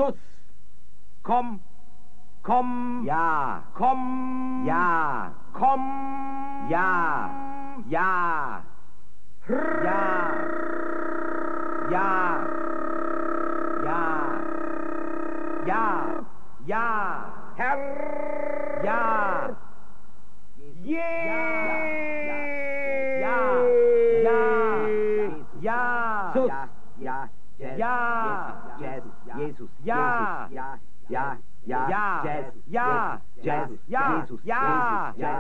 Schuss. Komm. Ja. Komm. Ja. Komm. Ja. Ja. Ja. Ja. Ja. Ja. Ja. Herr. Ja. Je. Ja. Ja. Sus. Ja. Ja. Jazz. Jesus. Ja. Ja. Ja. Ja. Jazz. Ja. Jazz. Ja. Jesus. Ja. Jesus. Ja. Ja.